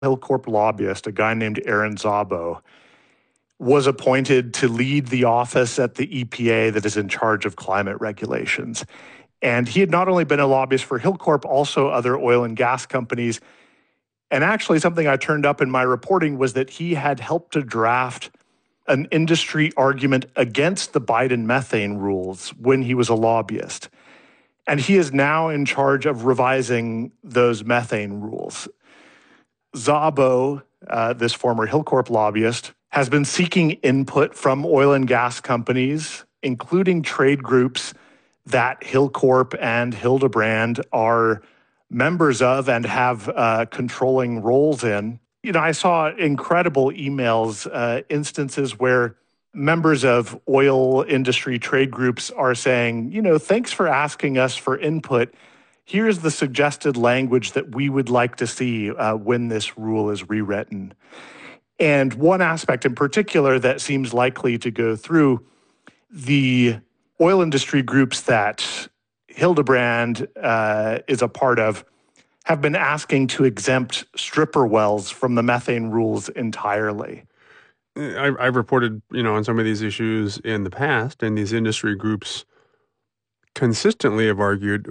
Hilcorp lobbyist, a guy named Aaron Szabo, was appointed to lead the office at the EPA that is in charge of climate regulations. And he had not only been a lobbyist for Hilcorp, also other oil and gas companies. And actually, something I turned up in my reporting was that he had helped to draft an industry argument against the Biden methane rules when he was a lobbyist. And he is now in charge of revising those methane rules. Szabo, this former Hilcorp lobbyist, has been seeking input from oil and gas companies, including trade groups that Hilcorp and Hildebrand are members of and have controlling roles in. I saw incredible emails, instances where members of oil industry trade groups are saying, thanks for asking us for input. Here's the suggested language that we would like to see when this rule is rewritten. And one aspect in particular that seems likely to go through, the oil industry groups that Hildebrand is a part of have been asking to exempt stripper wells from the methane rules entirely. I've reported, on some of these issues in the past, and these industry groups consistently have argued,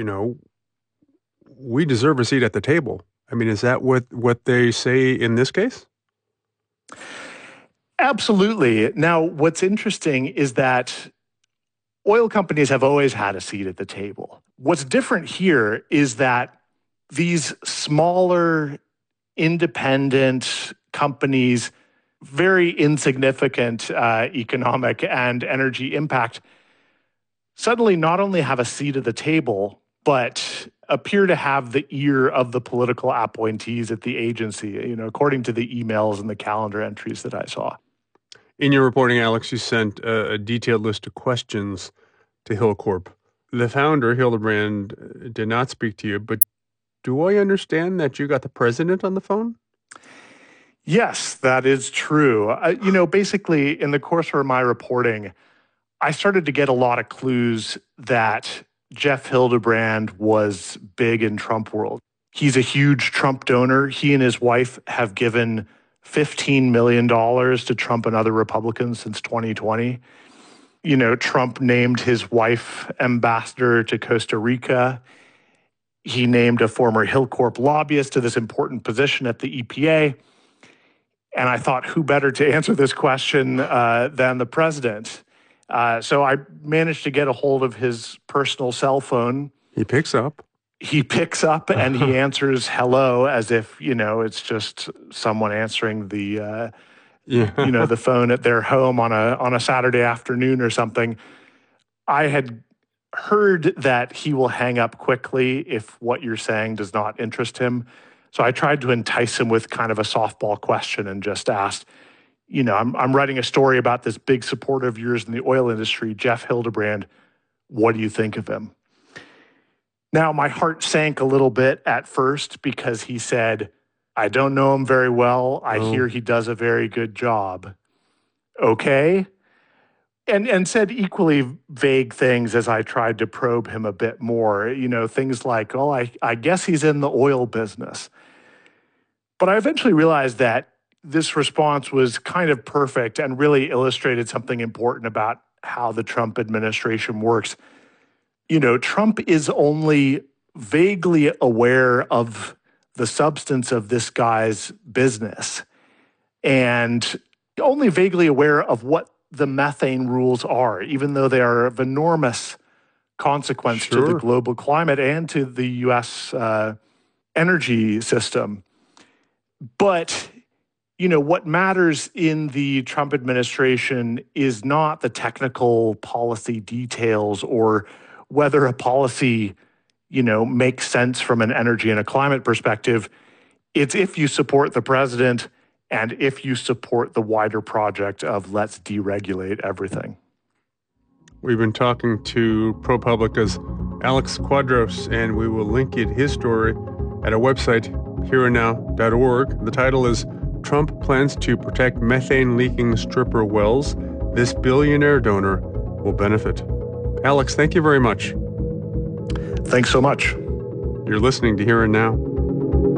we deserve a seat at the table. I mean, is that what they say in this case? Absolutely. Now, what's interesting is that oil companies have always had a seat at the table. What's different here is that these smaller, independent companies, very insignificant economic and energy impact, suddenly not only have a seat at the table, but appear to have the ear of the political appointees at the agency, according to the emails and the calendar entries that I saw. In your reporting, Alex, you sent a detailed list of questions to Hilcorp. The founder, Hildebrand, did not speak to you, but do I understand that you got the president on the phone? Yes, that is true. Basically, in the course of my reporting, I started to get a lot of clues that Jeff Hildebrand was big in Trump world. He's a huge Trump donor. He and his wife have given $15 million to Trump and other Republicans since 2020. Trump named his wife ambassador to Costa Rica. He named a former Hilcorp lobbyist to this important position at the EPA. And I thought, who better to answer this question than the president? So I managed to get a hold of his personal cell phone. He picks up And he answers hello as if, it's just someone answering the the phone at their home on a Saturday afternoon or something. I had heard that he will hang up quickly if what you're saying does not interest him. So I tried to entice him with kind of a softball question and just asked, I'm writing a story about this big supporter of yours in the oil industry, Jeff Hildebrand. What do you think of him? Now, my heart sank a little bit at first because he said, I don't know him very well. I hear he does a very good job. Okay. And said equally vague things as I tried to probe him a bit more. Things like, I guess he's in the oil business. But I eventually realized that this response was kind of perfect and really illustrated something important about how the Trump administration works. Trump is only vaguely aware of the substance of this guy's business and only vaguely aware of what the methane rules are, even though they are of enormous consequence to the global climate and to the U.S. Energy system. But, what matters in the Trump administration is not the technical policy details or whether a policy, makes sense from an energy and a climate perspective. It's if you support the president and if you support the wider project of let's deregulate everything. We've been talking to ProPublica's Alex Quadros, and we will link his story at our website, hereandnow.org. The title is Trump Plans to Protect Methane-Leaking Stripper Wells. This billionaire donor will benefit. Alex, thank you very much. Thanks so much. You're listening to Here and Now.